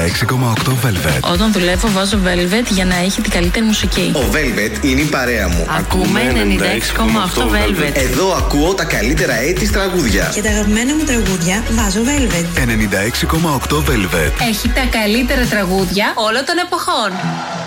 6,8 Velvet. Όταν δουλεύω βάζω Velvet για να έχει την καλύτερη μουσική. Ο Velvet είναι η παρέα μου. Ακούμε 96,8 Velvet. Εδώ ακούω τα καλύτερα AIDS τραγούδια. Και τα αγαπημένα μου τραγούδια βάζω Velvet. 96,8 Velvet. Έχει τα καλύτερα τραγούδια όλων των εποχών.